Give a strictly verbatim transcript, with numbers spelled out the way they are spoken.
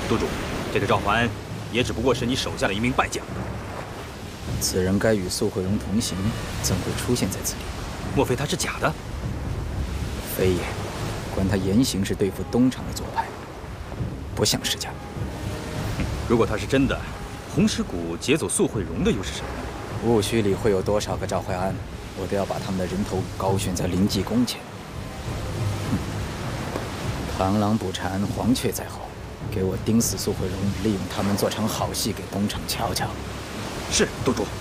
督主，这个赵桓也只不过是你手下的一名败将。 此人该与苏慧荣同行，怎会出现在此地？ 莫非他是假的？ 非也，观他言行是对付东厂的左派，不像是假。 如果他是真的，红石谷劫走苏慧荣的又是谁呢？ 戊戌里会有多少个赵怀安，我都要把他们的人头高悬在灵济宫前。螳螂捕蝉，黄雀在后。给我盯死苏慧荣，利用他们做场好戏给东厂瞧瞧。 是，督主。